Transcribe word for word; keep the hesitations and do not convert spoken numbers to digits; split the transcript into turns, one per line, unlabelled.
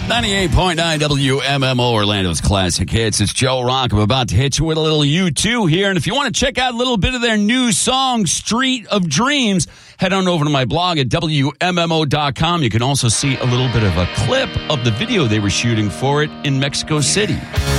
ninety-eight point nine W M M O, Orlando's classic hits. It's Joe Rock. I'm about to hit you with a little U two here. And if you want to check out a little bit of their new song, Street of Dreams, head on over to my blog at W M M O dot com. You can also see a little bit of a clip of the video they were shooting for it in Mexico City.